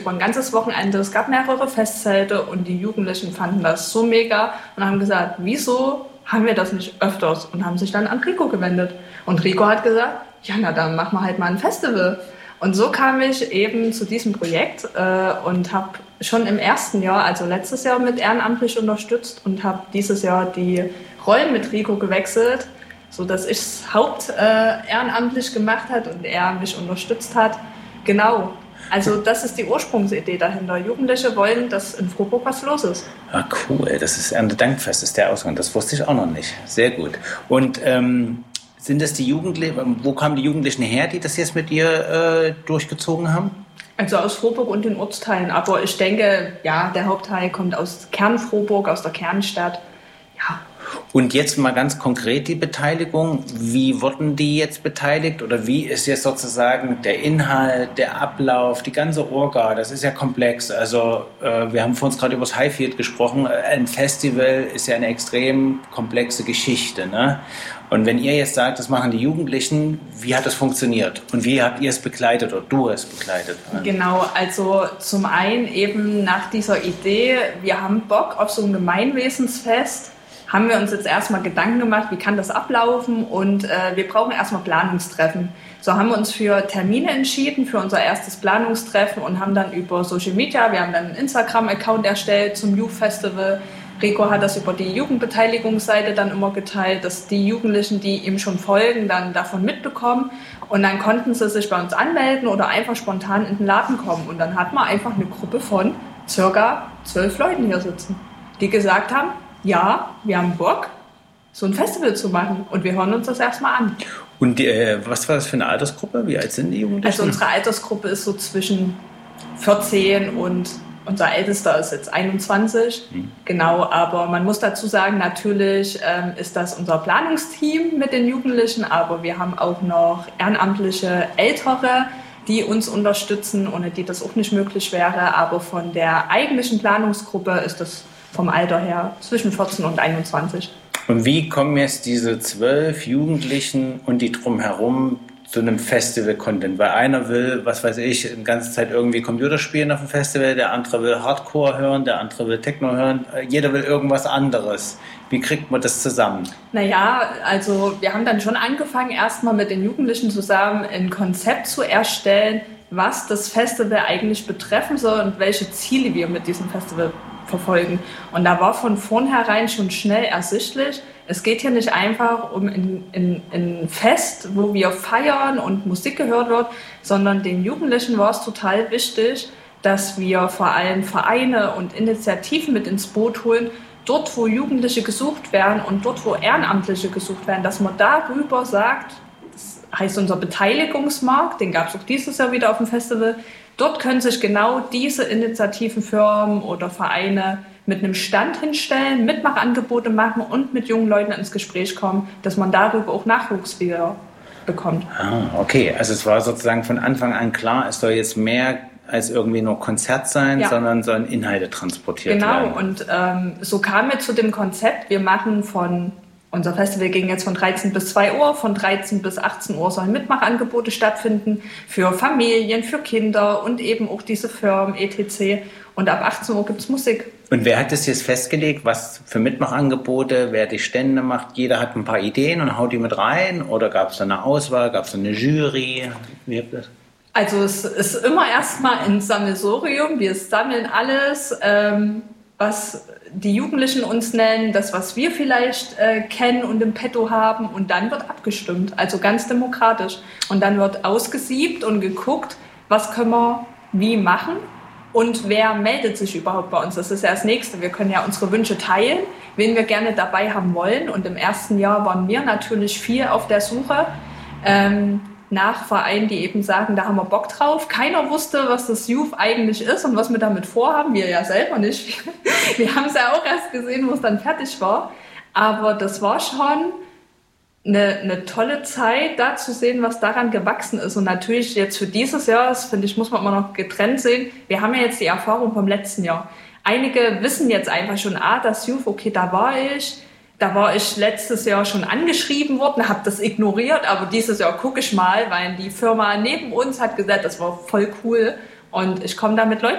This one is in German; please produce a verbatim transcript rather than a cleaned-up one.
Über ein ganzes Wochenende, es gab mehrere Festzelte und die Jugendlichen fanden das so mega und haben gesagt, wieso haben wir das nicht öfters? Und haben sich dann an Rico gewendet. Und Rico hat gesagt, ja, na dann machen wir halt mal ein Festival. Und so kam ich eben zu diesem Projekt äh, und habe schon im ersten Jahr, also letztes Jahr mit ehrenamtlich unterstützt und habe dieses Jahr die Rollen mit Rico gewechselt, sodass ich es haupt äh, ehrenamtlich gemacht hat und er mich unterstützt hat. Genau. Also das ist die Ursprungsidee dahinter. Jugendliche wollen, dass in Frohburg was los ist. Ah, cool. Das ist Erntedankfest, ist der Ausgang. Das wusste ich auch noch nicht. Sehr gut. Und ähm, sind das die Jugendlichen, wo kamen die Jugendlichen her, die das jetzt mit dir äh, durchgezogen haben? Also aus Frohburg und den Ortsteilen. Aber ich denke, ja, der Hauptteil kommt aus Kern-Frohburg, aus der Kernstadt. Ja. Und jetzt mal ganz konkret die Beteiligung. Wie wurden die jetzt beteiligt oder wie ist jetzt sozusagen der Inhalt, der Ablauf, die ganze Orga? Das ist ja komplex. Also äh, wir haben vor uns gerade über das Highfield gesprochen. Ein Festival ist ja eine extrem komplexe Geschichte, ne? Und wenn ihr jetzt sagt, das machen die Jugendlichen, wie hat das funktioniert? Und wie habt ihr es begleitet oder du es begleitet? Genau, also zum einen eben nach dieser Idee, wir haben Bock auf so ein Gemeinwesensfest, haben wir uns jetzt erstmal Gedanken gemacht, wie kann das ablaufen und äh, wir brauchen erstmal Planungstreffen. So haben wir uns für Termine entschieden, für unser erstes Planungstreffen und haben dann über Social Media, wir haben dann einen Instagram-Account erstellt zum Youth Festival. Rico hat das über die Jugendbeteiligungsseite dann immer geteilt, dass die Jugendlichen, die ihm schon folgen, dann davon mitbekommen und dann konnten sie sich bei uns anmelden oder einfach spontan in den Laden kommen und dann hat man einfach eine Gruppe von circa zwölf Leuten hier sitzen, die gesagt haben, ja, wir haben Bock, so ein Festival zu machen und wir hören uns das erstmal an. Und die, äh, was war das für eine Altersgruppe? Wie alt sind die Jugendlichen? Also unsere Altersgruppe ist so zwischen vierzehn und unser Ältester ist jetzt einundzwanzig. Hm. Genau, aber man muss dazu sagen, natürlich ähm, ist das unser Planungsteam mit den Jugendlichen, aber wir haben auch noch ehrenamtliche Ältere, die uns unterstützen, ohne die das auch nicht möglich wäre. Aber von der eigentlichen Planungsgruppe ist das vom Alter her zwischen vierzehn und einundzwanzig. Und wie kommen jetzt diese zwölf Jugendlichen und die drumherum zu einem Festival-Content? Weil einer will, was weiß ich, die ganze Zeit irgendwie Computer spielen auf dem Festival, der andere will Hardcore hören, der andere will Techno hören, jeder will irgendwas anderes. Wie kriegt man das zusammen? Naja, also wir haben dann schon angefangen, erstmal mit den Jugendlichen zusammen ein Konzept zu erstellen, was das Festival eigentlich betreffen soll und welche Ziele wir mit diesem Festival verfolgen. Und da war von vornherein schon schnell ersichtlich, es geht hier nicht einfach um ein, ein, ein Fest, wo wir feiern und Musik gehört wird, sondern den Jugendlichen war es total wichtig, dass wir vor allem Vereine und Initiativen mit ins Boot holen, dort, wo Jugendliche gesucht werden und dort, wo Ehrenamtliche gesucht werden, dass man darüber sagt, das heißt unser Beteiligungsmarkt, den gab es auch dieses Jahr wieder auf dem Festival, dort können sich genau diese Initiativen, Firmen oder Vereine mit einem Stand hinstellen, Mitmachangebote machen und mit jungen Leuten ins Gespräch kommen, dass man darüber auch Nachwuchs wieder bekommt. Ah, okay. Also es war sozusagen von Anfang an klar, es soll jetzt mehr als irgendwie nur Konzert sein, ja, sondern sollen Inhalte transportiert genau. werden. Genau, und ähm, so kamen wir zu dem Konzept, wir machen von, unser Festival ging jetzt von dreizehn bis zwei Uhr, von dreizehn bis achtzehn Uhr sollen Mitmachangebote stattfinden für Familien, für Kinder und eben auch diese Firmen, et cetera. Und ab achtzehn Uhr gibt es Musik. Und wer hat das jetzt festgelegt, was für Mitmachangebote, wer die Stände macht? Jeder hat ein paar Ideen und haut die mit rein? Oder gab es da eine Auswahl, gab es eine Jury? Wie habt ihr das? Also es ist immer erstmal ein Sammelsurium. Wir sammeln alles, ähm, was die Jugendlichen uns nennen, das, was wir vielleicht äh, kennen und im Petto haben. Und dann wird abgestimmt, also ganz demokratisch. Und dann wird ausgesiebt und geguckt, was können wir wie machen. Und wer meldet sich überhaupt bei uns? Das ist ja das Nächste. Wir können ja unsere Wünsche teilen, wen wir gerne dabei haben wollen. Und im ersten Jahr waren wir natürlich viel auf der Suche ähm, nach Vereinen, die eben sagen, da haben wir Bock drauf. Keiner wusste, was das Youth eigentlich ist und was wir damit vorhaben. Wir ja selber nicht. Wir haben es ja auch erst gesehen, wo es dann fertig war. Aber das war schon Eine, eine tolle Zeit, da zu sehen, was daran gewachsen ist. Und natürlich jetzt für dieses Jahr, das finde ich, muss man immer noch getrennt sehen. Wir haben ja jetzt die Erfahrung vom letzten Jahr. Einige wissen jetzt einfach schon, ah, das Youth, okay, da war ich. Da war ich letztes Jahr schon angeschrieben worden, habe das ignoriert, aber dieses Jahr gucke ich mal, weil die Firma neben uns hat gesagt, das war voll cool und ich komme da mit Leuten